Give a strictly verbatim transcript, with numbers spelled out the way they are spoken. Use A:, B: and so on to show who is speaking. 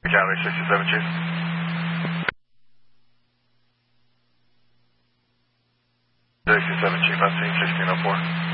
A: Charlie sixty-seven, Chief. sixty-seven, Chief, I'm seeing sixteen oh four.